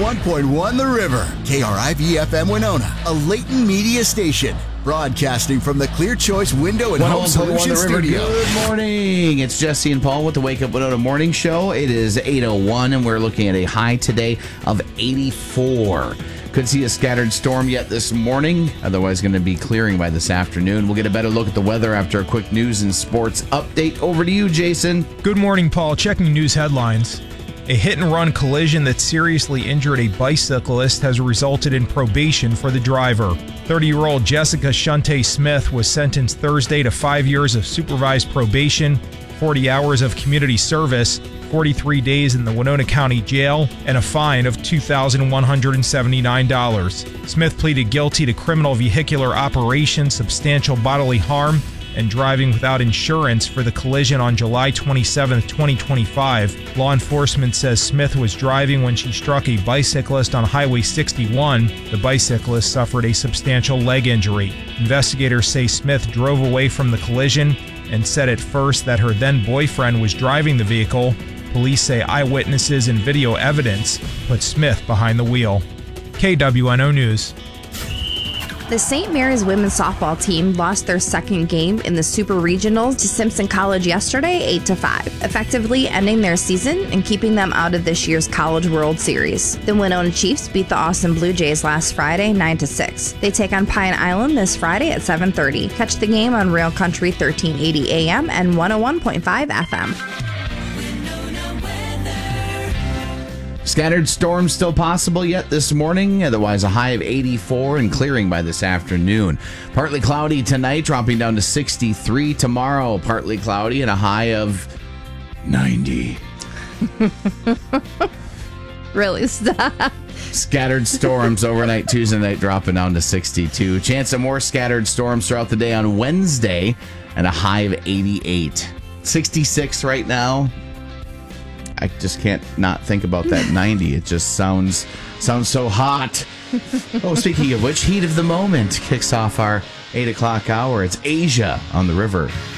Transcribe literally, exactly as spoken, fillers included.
one point one The River. K R I V F M Winona, a Leighton Media station. Broadcasting from the Clear Choice Window and Home Solutions Studio. Good morning. It's Jesse and Paul with the Wake Up Winona Morning Show. It is eight oh one, and we're looking at a high today of eighty-four. Could see a scattered storm yet this morning. Otherwise, going to be clearing by this afternoon. We'll get a better look at the weather after a quick news and sports update. Over to you, Jason. Good morning, Paul. Checking news headlines. A hit-and-run collision that seriously injured a bicyclist has resulted in probation for the driver. thirty-year-old Jessica Shante Smith was sentenced Thursday to five years of supervised probation, forty hours of community service, forty-three days in the Winona County Jail, and a fine of two thousand one hundred seventy-nine dollars. Smith pleaded guilty to criminal vehicular operation, substantial bodily harm, and driving without insurance for the collision on July twenty-seventh, twenty twenty-five. Law enforcement says Smith was driving when she struck a bicyclist on Highway sixty-one. The bicyclist suffered a substantial leg injury. Investigators say Smith drove away from the collision and said at first that her then-boyfriend was driving the vehicle. Police say eyewitnesses and video evidence put Smith behind the wheel. K W N O News. The Saint Mary's women's softball team lost their second game in the Super Regionals to Simpson College yesterday, eight to five, effectively ending their season and keeping them out of this year's College World Series. The Winona Chiefs beat the Austin Blue Jays last Friday, nine to six. They take on Pine Island this Friday at seven thirty. Catch the game on Rail Country thirteen eighty A M and one oh one point five F M. Scattered storms still possible yet this morning, otherwise a high of eighty-four and clearing by this afternoon. Partly cloudy tonight, dropping down to sixty-three. Tomorrow, partly cloudy and a high of ninety. Really, stop. Scattered storms overnight Tuesday night, dropping down to sixty-two. Chance of more scattered storms throughout the day on Wednesday and a high of eighty-eight. sixty-six right now. I just can't not think about that ninety. It just sounds sounds so hot. Oh, speaking of which, heat of the moment kicks off our eight o'clock hour. It's Asia on the River.